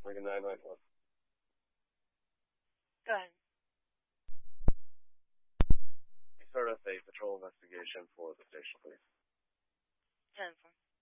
Lincoln 991. Go ahead. You start up a patrol investigation for the station, please. 10-4.